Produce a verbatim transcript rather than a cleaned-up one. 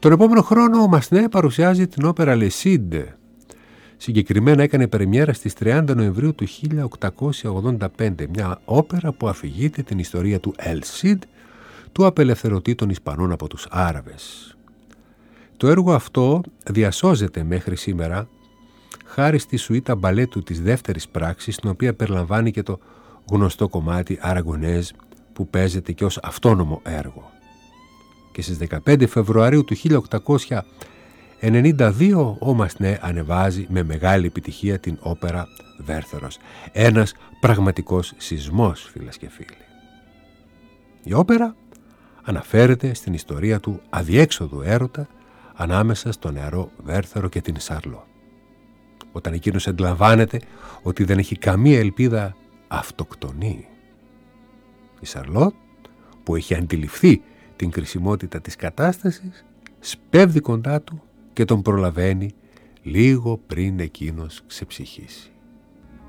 Τον επόμενο χρόνο ο Μασνέ παρουσιάζει την όπερα Le Cid. Συγκεκριμένα έκανε πρεμιέρα στις τριάντα Νοεμβρίου του χίλια οκτακόσια ογδόντα πέντε, μια όπερα που αφηγείται την ιστορία του El Cid, του απελευθερωτή των Ισπανών από τους Άραβες. Το έργο αυτό διασώζεται μέχρι σήμερα χάρη στη σουίτα μπαλέτου της δεύτερης πράξης, την οποία περιλαμβάνει και το γνωστό κομμάτι Αραγκονέζ που παίζεται και ως αυτόνομο έργο. Και στις δεκαπέντε Φεβρουαρίου του χίλια οκτακόσια ενενήντα δύο ο Μασνέ ανεβάζει με μεγάλη επιτυχία την όπερα Βέρθερος. Ένας πραγματικός σεισμός, φίλες και φίλοι. Η όπερα αναφέρεται στην ιστορία του αδιέξοδου έρωτα ανάμεσα στο νεαρό Βέρθερο και την Σαρλό. Όταν εκείνος αντιλαμβάνεται ότι δεν έχει καμία ελπίδα, αυτοκτονεί. Η Σαρλό, που έχει αντιληφθεί την κρισιμότητα της κατάστασης, σπέβδει κοντά του και τον προλαβαίνει λίγο πριν εκείνος ξεψυχήσει.